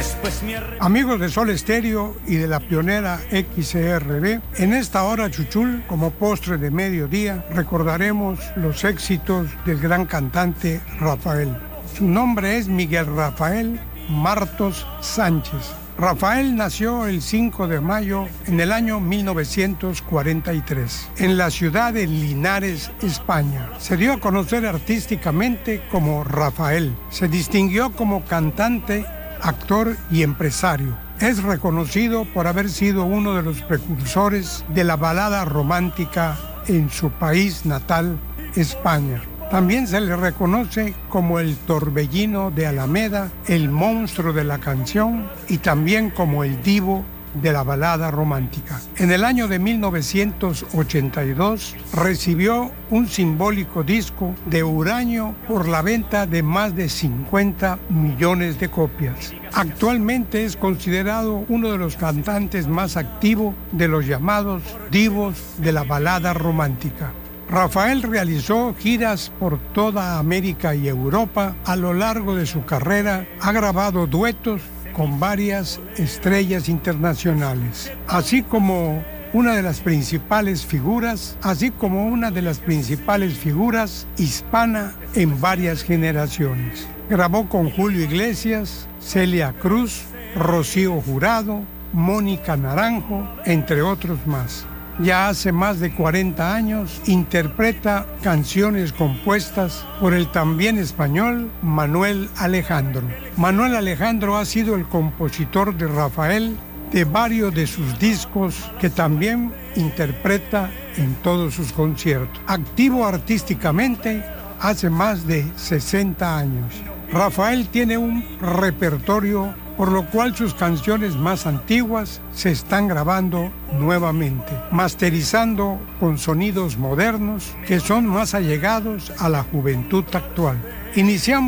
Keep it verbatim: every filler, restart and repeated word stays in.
Después me arre... Amigos de Sol Estéreo y de la pionera X C R B, en esta hora chuchul, como postre de mediodía, recordaremos los éxitos del gran cantante Rafael. Su nombre es Miguel Rafael Martos Sánchez. Rafael nació el cinco de mayo en el año mil novecientos cuarenta y tres, en la ciudad de Linares, España. Se dio a conocer artísticamente como Rafael. Se distinguió como cantante, actor y empresario. Es reconocido por haber sido uno de los precursores de la balada romántica en su país natal, España. También se le reconoce como el Torbellino de Alameda, el monstruo de la canción y también como el divo de la balada romántica. En el año de mil novecientos ochenta y dos recibió un simbólico disco de uranio por la venta de más de cincuenta millones de copias. Actualmente es considerado uno de los cantantes más activos de los llamados divos de la balada romántica. Rafael realizó giras por toda América y Europa. A lo largo de su carrera ha grabado duetos con varias estrellas internacionales, así como una de las principales figuras, así como una de las principales figuras hispana en varias generaciones. Grabó con Julio Iglesias, Celia Cruz, Rocío Jurado, Mónica Naranjo, entre otros más. Ya hace más de cuarenta años interpreta canciones compuestas por el también español Manuel Alejandro. Manuel Alejandro ha sido el compositor de Rafael de varios de sus discos que también interpreta en todos sus conciertos. Activo artísticamente hace más de sesenta años. Rafael tiene un repertorio por lo cual sus canciones más antiguas se están grabando nuevamente, masterizando con sonidos modernos que son más allegados a la juventud actual. Iniciamos